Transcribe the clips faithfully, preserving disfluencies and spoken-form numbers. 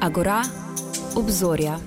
Agora, obzorja.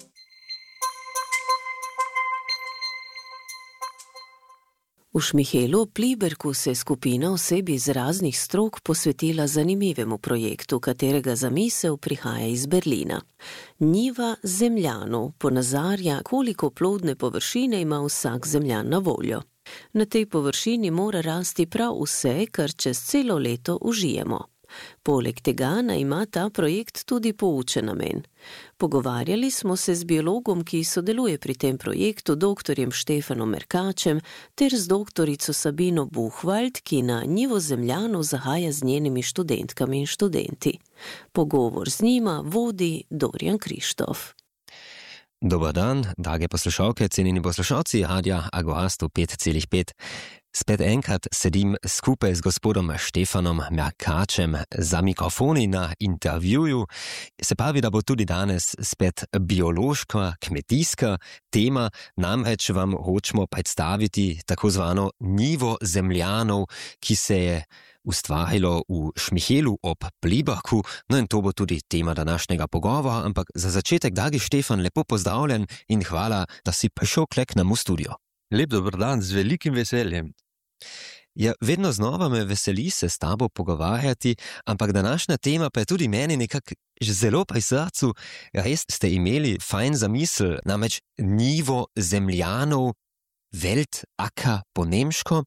V Šmihelu Pliberku se je skupina oseb iz raznih strok posvetila zanimivemu projektu, katerega zamisel prihaja iz Berlina. Njiva zemljanov ponazarja, koliko plodne površine ima vsak zemljan na voljo. Na tej površini mora rasti prav vse, kar čez celo leto užijemo. Poleg tega naj ima ta projekt tudi poučen namen. Pogovarjali smo se z biologom, ki sodeluje pri tem projektu, doktorjem Štefanom Merkačem, ter z doktorico Sabino Buchwald, ki na njivo zemljanov zahaja z njenimi študentkami in študenti. Pogovor z njima vodi Dorjan Krištof. Dobar dan, drage poslušalke, cenjeni poslušalci Radia Agora sto pet celih pet. Spet enkrat sedim skupaj z gospodom Štefanom Merkačem za mikrofoni na intervjuju. Se pravi, da bo tudi danes spet biološka, kmetijska tema, namreč vam hočemo predstaviti tako zvano njivo zemljanov, ki se je ustvarilo v Šmihelu ob Pliberku, no in to bo tudi tema današnjega pogovora, ampak za začetek, dragi Štefan, lepo pozdravljen in hvala, da si prišel k nam v studio. Lep dober dan, z velikim veseljem. Ja, vedno znova me veseli se s tabo pogovarjati, ampak današnja tema pa je tudi meni nekako zelo pri srcu. Res ste imeli fajn zamisel, namreč njivo zemljanov, Weltacker po nemško.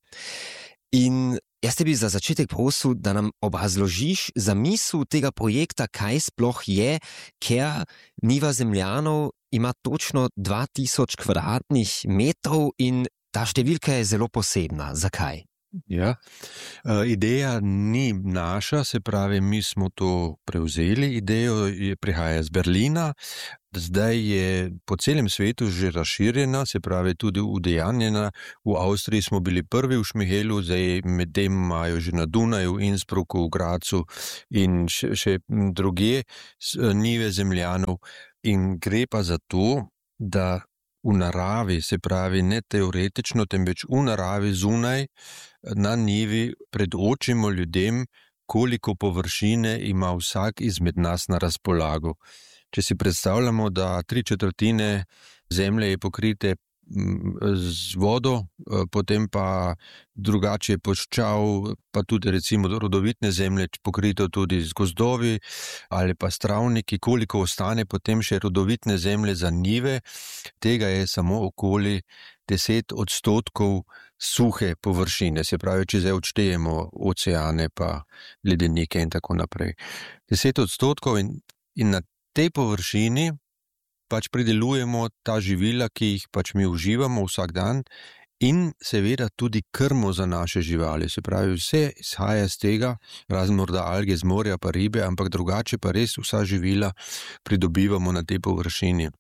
In jaz te bi za začetek prosil, da nam obrazložiš zamisel tega projekta, kaj sploh je, ker njiva zemljanov ima točno dva tisoč kvadratnih metrov in ta številka je zelo posebna. Zakaj? Ja, ideja ni naša, se pravi, mi smo to prevzeli, idejo je prihaja z Berlina, zdaj je po celem svetu že razširjena, se pravi tudi udejanjena. V Avstriji smo bili prvi v Šmihelu, zdaj med tem imajo že na Dunaju, Innsbrucku, v Gracu in še, še drugje njive zemljanov. In gre pa za to, da v naravi, se pravi ne teoretično, temveč v naravi zunaj, na njivi predočimo ljudem, koliko površine ima vsak izmed nas na razpolago. Če si predstavljamo, da tri četrtine zemlje je pokrite z vodo, potem pa drugače poščav, pa tudi recimo rodovitne zemlje pokrito tudi z gozdovi ali pa s travniki, koliko ostane potem še rodovitne zemlje za njive, tega je samo okoli deset odstotkov suhe površine, se pravi, če zdaj odštejemo oceane pa ledenike in tako naprej. Deset odstotkov in, in na tej površini pač pridelujemo ta živila, ki jih pač mi uživamo vsak dan in seveda tudi krmo za naše živali. Se pravi, vse izhaja z tega, razen morda alge z morja pa ribe, ampak drugače pa res vsa živila pridobivamo na tej površini.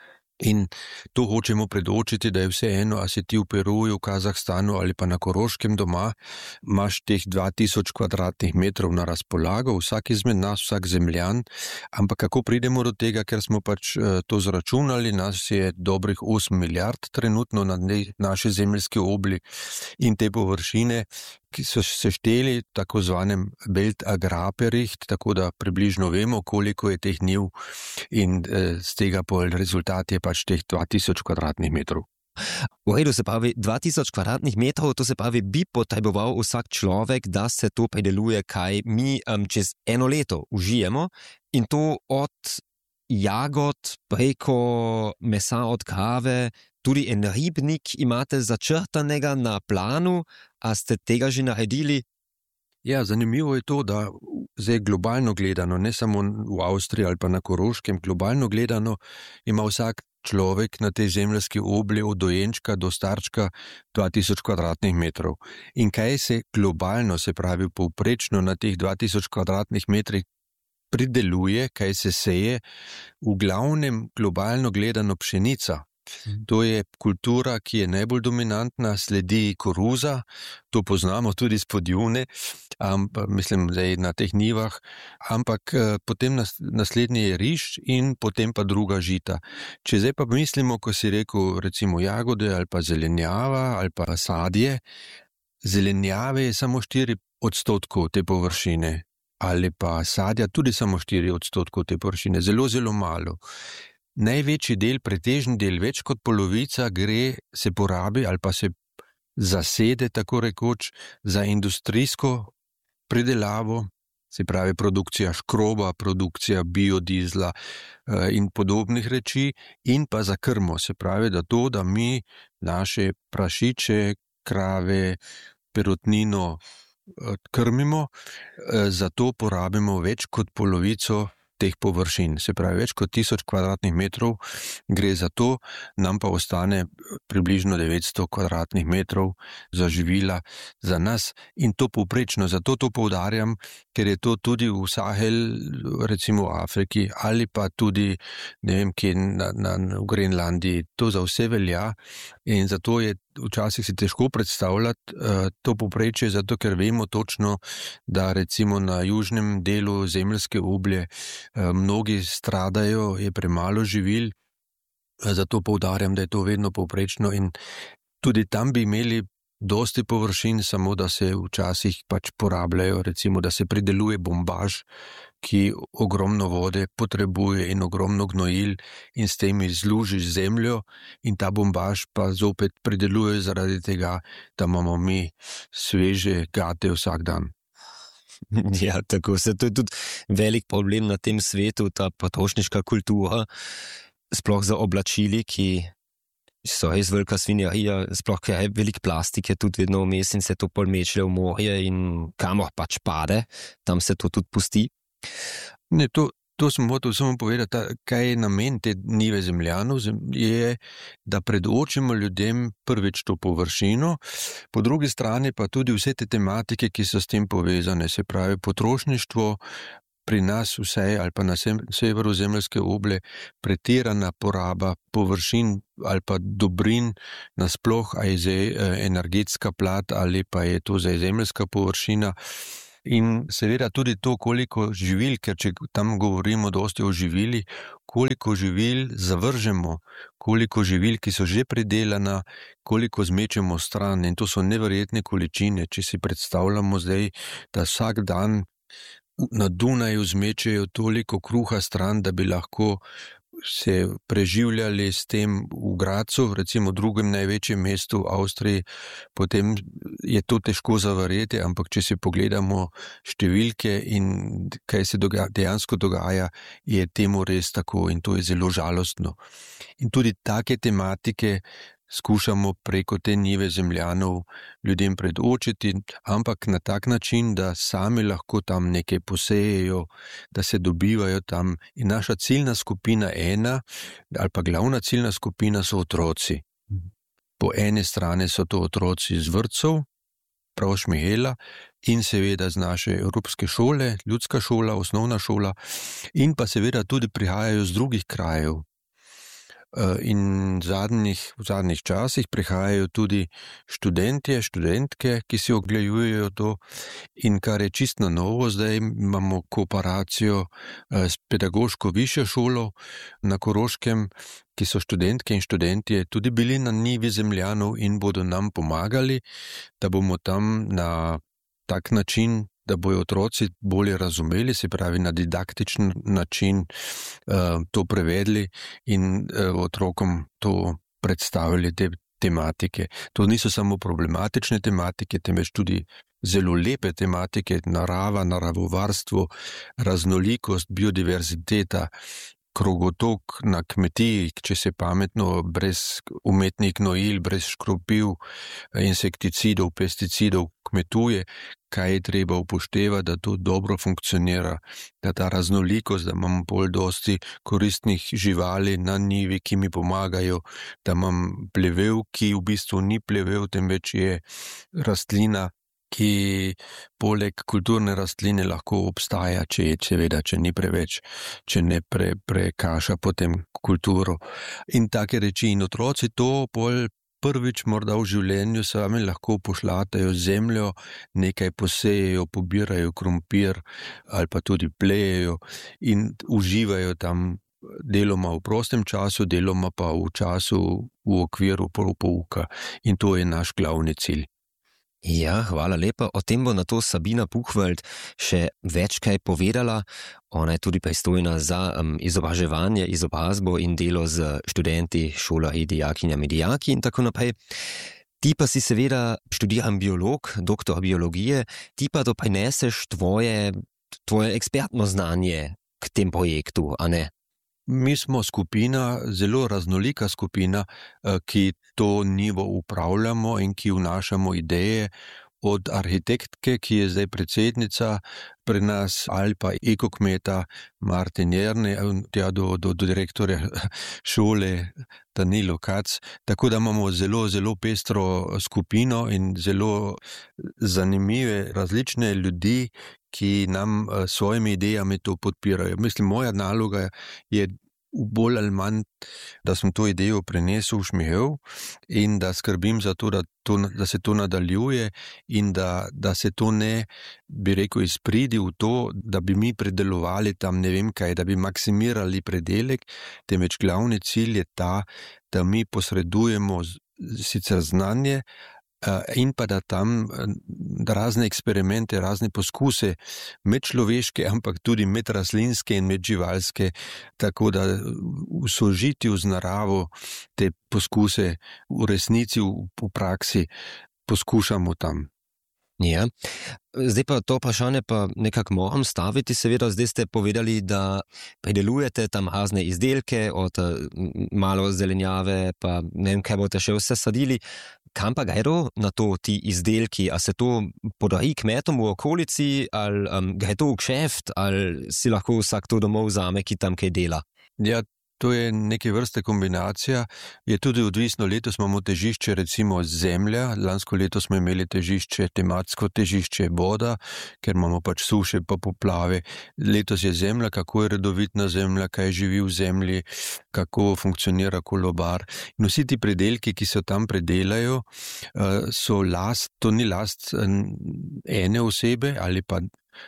In to hočemo predočiti, da je vse eno, a si ti v Peruju, v Kazahstanu ali pa na Koroškem doma, imaš teh dva tisoč kvadratnih metrov na razpolago, vsak izmed nas, vsak zemljan, ampak kako pridemo do tega, ker smo pač to zračunali, nas je dobrih osem milijard trenutno na naši zemeljski obli in te površine, ki so se šteli tako zvanem Weltagrarbericht, tako da približno vemo, koliko je teh njiv in eh, z tega pol rezultat je pač teh dva tisoč kvadratnih metrov. V redu, se pravi dva tisoč kvadratnih metrov, to se pravi bi potreboval vsak človek, da se to predeluje, kaj mi um, čez eno leto užijemo in to od jagod preko mesa od krave, tudi en ribnik imate začrtanega na planu, a ste tega že naredili? Ja, zanimivo je to, da zdaj globalno gledano, ne samo v Avstriji ali pa na Koroškem, globalno gledano ima vsak človek na tej zemeljski obli od dojenčka do starčka dva tisoč kvadratnih metrov. In kaj se globalno, se pravi povprečno na teh dva tisoč kvadratnih metrih prideluje, kaj se seje, v glavnem globalno gledano pšenica. To je kultura, ki je najbolj dominantna, sledi koruza, to poznamo tudi z Podjune, ampak, mislim, zdaj na teh njivah, ampak potem naslednji je riž in potem pa druga žita. Če zdaj pa mislimo, ko si rekel recimo jagode ali pa zelenjava ali pa sadje, zelenjave je samo štiri odstotkov te površine. ali pa sadja, tudi samo štiri odstotkov te površine, zelo, zelo malo. Največji del, pretežni del, več kot polovica gre, se porabi ali pa se zasede, tako rekoč, za industrijsko pridelavo, se pravi produkcija škroba, produkcija biodizla eh, in podobnih reči, in pa za krmo, se pravi, da to, da mi naše prašiče, krave, perutnino eh, krmimo, eh, za to porabimo več kot polovico teh površin, se pravi več kot tisoč kvadratnih metrov gre za to, nam pa ostane približno devetsto kvadratnih metrov za živila za nas in to povprečno, zato to poudarjam, ker je to tudi v Sahel, recimo v Afriki ali pa tudi, ne vem, kje na, na, v Grenlandiji, to za vse velja in zato je včasih si težko predstavljati uh, to povprečje, zato ker vemo točno, da recimo na južnem delu zemeljske oblje uh, mnogi stradajo, je premalo živil, uh, zato poudarjam, da je to vedno povprečno in tudi tam bi imeli dosti površin, samo da se včasih pač porabljajo, recimo, da se prideluje bombaž, ki ogromno vode potrebuje in ogromno gnojil in s tem izlužiš zemljo in ta bombaž pa zopet prideluje zaradi tega, da imamo mi sveže gate vsak dan. Ja, tako se to je tudi velik problem na tem svetu, ta potrošniška kultura, sploh za oblačili, ki so res velika svinjarija, sploh ker je velik plastike tudi vedno vmes in se to pol meče v morje in kamor pač pade, tam se to tudi pusti. Ne, to, to sem hotel samo povedati, kaj je namen te njive zemljanov, je, da predočimo ljudem prvič to površino, po drugi strani pa tudi vse te tematike, ki so s tem povezane, se pravi potrošništvo, pri nas vse ali pa na severu zemeljske oble pretirana poraba površin ali pa dobrin nasploh, a je zdaj energetska plat ali pa je to zdaj zemeljska površina. In seveda tudi to, koliko živil, ker če tam govorimo dosti o živili, koliko živil zavržemo, koliko živil, ki so že pridelana, koliko zmečemo stran in to so neverjetne količine, če si predstavljamo zdaj, da vsak dan na Dunaju zmečejo toliko kruha stran, da bi lahko se preživljali s tem v Gracu, recimo drugem največjem mestu v Avstriji, potem je to težko zaverjeti, ampak če si pogledamo številke in kaj se dogaja, dejansko dogaja, je temu res tako in to je zelo žalostno. In tudi take tematike skušamo preko te njive zemljanov ljudem predočiti, ampak na tak način, da sami lahko tam nekaj posejejo, da se dobivajo tam. In naša ciljna skupina ena, ali pa glavna ciljna skupina so otroci. Po eni strani so to otroci iz vrtcev, prav Šmihela, in seveda z naše evropske šole, ljudska šola, osnovna šola, in pa seveda tudi prihajajo z drugih krajev. In v zadnjih, v zadnjih časih prihajajo tudi študentje, študentke, ki si ogledujejo to in kar je čisto novo, zdaj imamo kooperacijo s pedagoško višjo šolo na Koroškem, ki so študentke in študentje tudi bili na njivi zemljanov in bodo nam pomagali, da bomo tam na tak način, da bojo otroci bolje razumeli, se pravi na didaktičen način uh, to prevedli in uh, otrokom to predstavili te tematike. To niso samo problematične tematike, temveč tudi zelo lepe tematike, narava, naravovarstvo, raznolikost, biodiverziteta, krogotok na kmetiji, če se pametno, brez umetnih gnojil, brez škropiv, insekticidov, pesticidov kmetuje, kaj je treba upoštevati, da to dobro funkcionira, da ta raznolikost, da imam bolj dosti koristnih živali na njivi, ki mi pomagajo, da imam plevel, ki v bistvu ni plevel, temveč je rastlina, ki poleg kulturne rastline lahko obstaja, če je, seveda, če ni preveč, če ne pre, prekaša potem kulturo. In take reči in otroci to pol prvič morda v življenju sami lahko pošlatajo zemljo, nekaj posejejo, pobirajo krompir ali pa tudi plejejo in uživajo tam deloma v prostem času, deloma pa v času v okviru pouka. In to je naš glavni cilj. Ja, hvala lepa. O tem bo na to Sabina Buchwald še več kaj povedala. Ona je tudi pristojna za um, izobraževanje, izobrazbo in delo z študenti, šolarji, dijakinjami, dijaki in tako naprej. Ti pa si seveda študiran biolog, doktor biologije, ti pa doprineseš tvoje, tvoje ekspertno znanje k tem projektu, a ne? Mi smo skupina, zelo raznolika skupina, ki to nivo upravljamo in ki vnašamo ideje od arhitektke, ki je zdaj predsednica pri nas, ali pa ekokmeta Martin Jerne, tja do, do, do direktorja šole Danilo Kac. Tako da imamo zelo, zelo pestro skupino in zelo zanimive različne ljudi, ki nam s svojimi idejami to podpirajo. Mislim, moja naloga je bolj ali manj, da sem to idejo prenesel v Šmihel in da skrbim za to, da, to, da se to nadaljuje in da, da se to ne, bi rekel, izpridi v to, da bi mi predelovali tam ne vem kaj, da bi maksimirali predelek, temveč glavni cilj je ta, da mi posredujemo sicer znanje, in pa da tam da razne eksperimente, razne poskuse medčloveške, ampak tudi medrastlinske in medživalske, tako da v sožitju z naravo te poskuse v resnici, v, v praksi poskušamo tam. Ja, zdaj pa to vprašanje pa nekako moram staviti, seveda zdaj ste povedali, da pridelujete tam razne izdelke od malo zelenjave, pa ne vem, kaj boste še vse sadili. Kam pa gredo na to ti izdelki? A se to podari kmetom v okolici, ali um, gre to v kšeft, ali si lahko vsak to domov vzame, ki tam kaj dela? Ja, to je neke vrste kombinacija. Je tudi odvisno, letos imamo težišče recimo zemlja, lansko leto smo imeli težišče, tematsko težišče voda, ker imamo pač suše pa poplave. Letos je zemlja, kako je redovitna zemlja, kaj živi v zemlji, kako funkcionira kolobar. In vsi ti predelki, ki se tam predelajo, so last, to ni last ene osebe ali pa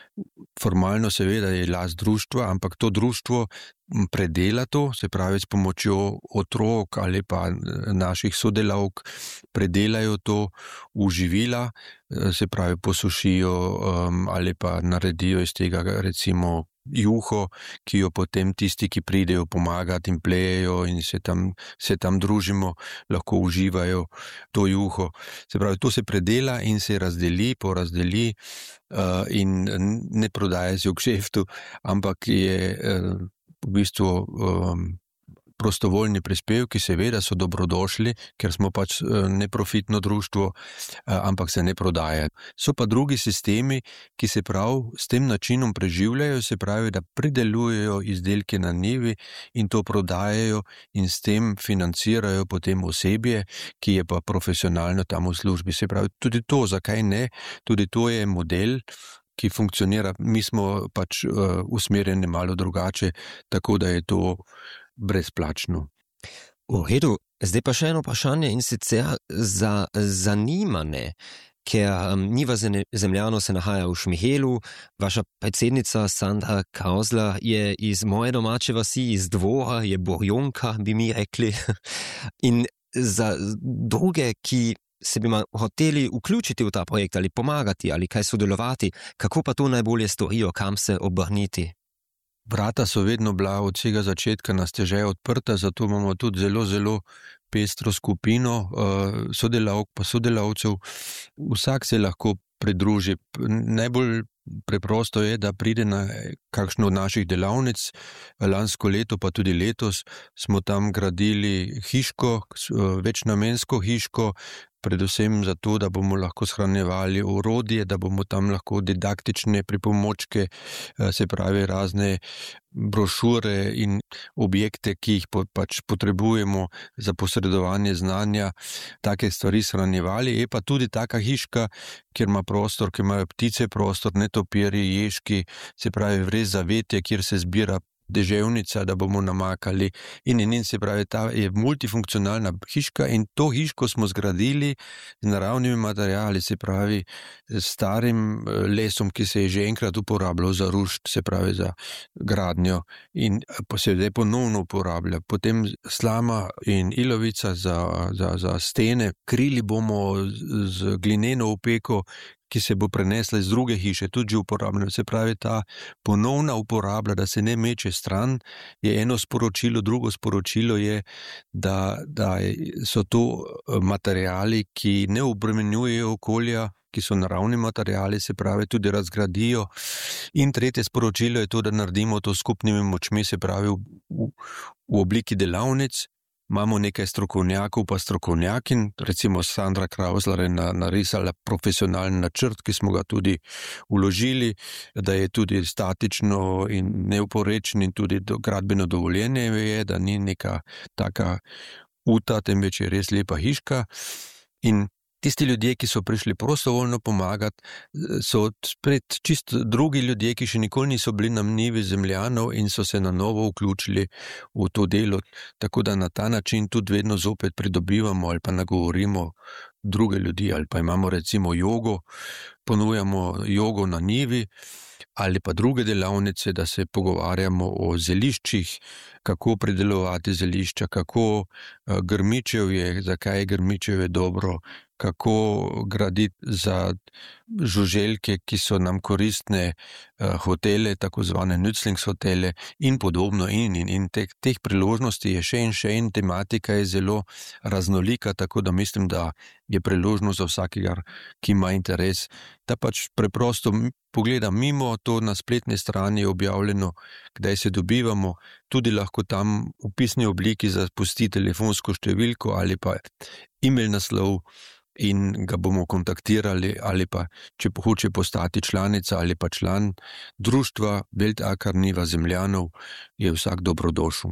formalno seveda je last društva, ampak to društvo predela to, se pravi s pomočjo otrok ali pa naših sodelavk predelajo to v živila, se pravi posušijo um, ali pa naredijo iz tega recimo juho, ki jo potem tisti, ki pridejo pomagati in plejejo in se tam, se tam družimo, lahko uživajo to juho. Se pravi, to se predela in se razdeli, porazdeli uh, in ne prodaja se v kšeftu, ampak je uh, v bistvu um, prostovoljni prispevki, seveda so dobrodošli, ker smo pač neprofitno društvo, ampak se ne prodaja. So pa drugi sistemi, ki se prav s tem načinom preživljajo, se pravi, da pridelujejo izdelke na njivi in to prodajajo in s tem financirajo potem osebje, ki je pa profesionalno tam v službi. Se pravi, tudi to, zakaj ne, tudi to je model, ki funkcionira. Mi smo pač uh, usmerjeni malo drugače, tako da je to brezplačno. V redu, zdaj pa še eno vprašanje in sicer za zanimanje, ker um, njiva zemljano se nahaja v Šmihelu, vaša predsednica Sandra Krausler je iz moje domače vasi, iz Dvora, je Borjonka, bi mi rekli. In za druge, ki se bi hoteli vključiti v ta projekt ali pomagati ali kaj sodelovati, kako pa to najbolje storijo, kam se obrniti? Vrata so vedno bila od vsega začetka na stežaj odprta, zato imamo tudi zelo, zelo pestro skupino sodelavk pa sodelavcev. Vsak se lahko pridruži. Najbolj preprosto je, da pride na kakšno od naših delavnic. Lansko leto pa tudi letos smo tam gradili hiško, večnamensko hiško, predvsem zato, da bomo lahko shranjevali orodje, da bomo tam lahko didaktične pripomočke, se pravi razne brošure in objekte, ki jih pač potrebujemo za posredovanje znanja, take stvari shranjevali. Je pa tudi taka hiška, kjer ima prostor, kjer imajo ptice prostor, netopirji, ježki, se pravi res zavetje, kjer se zbira deževnica, da bomo namakali in, in, in se pravi, ta je multifunkcionalna hiška in to hiško smo zgradili z naravnimi materiali, se pravi, s starim lesom, ki se je že enkrat uporabljal za rušt, se pravi, za gradnjo in se zdaj ponovno uporablja. Potem slama in ilovica za, za, za stene, krili bomo z glineno opeko, ki se bo prenesla iz druge hiše, tudi že uporabljena. Se pravi, ta ponovna uporabla, da se ne meče stran, je eno sporočilo, drugo sporočilo je, da, da so to materiali, ki ne obremenjujejo okolja, ki so naravni materiali, se pravi, tudi razgradijo. In tretje sporočilo je to, da naredimo to skupnimi močmi, se pravi, v, v, v obliki delavnic. Imamo nekaj strokovnjakov pa strokovnjakin, recimo Sandra Krausler je narisala profesionalni načrt, ki smo ga tudi vložili, da je tudi statično in neuporečen in tudi gradbeno dovoljenje je, da ni neka taka uta, temveč je res lepa hiška. In tisti ljudje, ki so prišli prostovoljno pomagati, so spred čisto drugi ljudje, ki še nikoli niso bili na njivi Zemljanov in so se na novo vključili v to delo. Tako da na ta način tudi vedno zopet pridobivamo ali pa nagovorimo druge ljudi, ali pa imamo recimo jogo, ponujamo jogo na njivi, ali pa druge delavnice, da se pogovarjamo o zeliščih, kako pridelovati zelišča, kako grmičev je, zakaj je grmičev je dobro, kako graditi za žuželke, ki so nam koristne, hotele, tako zvane Nützlingshotele in podobno. In, in, in teh, teh priložnosti je še in še in tematika je zelo raznolika, tako da mislim, da je priložnost za vsakega, ki ima interes, da pač preprosto pogleda mimo, to na spletni strani je objavljeno, kdaj se dobivamo, tudi lahko tam v pisni obliki zapusti telefonsko številko ali pa e-mail naslov in ga bomo kontaktirali, ali pa, če hoče postati članica ali pa član društva Weltaker Njiva Zemljanov, je vsak dobrodošel.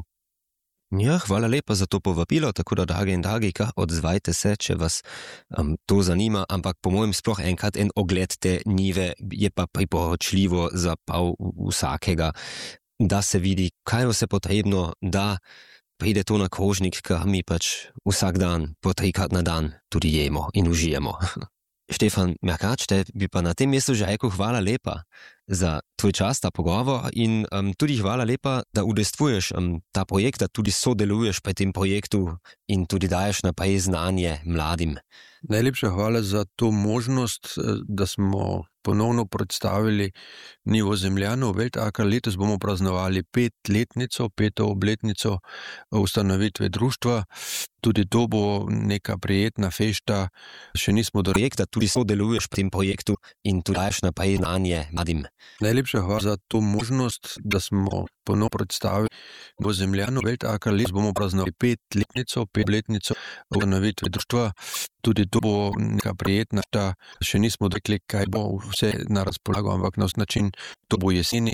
Ja, hvala lepa za to povabilo, tako da drage in dragi, kar odzvajte se, če vas um, to zanima, ampak po mojem sploh enkrat en ogled te njive je pa priporočljivo za prav vsakega, da se vidi, kaj je vse potrebno, da pride to na krožnik, kar mi pač vsak dan, po trikrat na dan tudi jemo in užijemo. Štefan Merkač, te bi pa na tem mestu že rekel hvala lepa za tvoj čas, ta pogovor in um, tudi hvala lepa, da udejstvuješ um, ta projekt, da tudi sodeluješ pri tem projektu in tudi daješ naprej znanje mladim. Najlepša hvala za to možnost, da smo ponovno predstavili Njivo Zemljanov Weltaker. Letos bomo praznovali petletnico, peto obletnico ustanovitve društva. Tudi to bo neka prijetna fešta. Še nismo do projekta, tudi sodeluješ pri tem projektu in tudi daješ naprej znanje mladim. Najlepša hvala za to možnost, da smo ponovno predstavili Njivo Zemljanov Weltaker. Letos bomo praznovali petletnico, petletnico ustanovitve društva. Tudi to bo neka prijetna fešta. Še nismo rekli, kaj bo vse na razpolago, ampak na način to bo jeseni.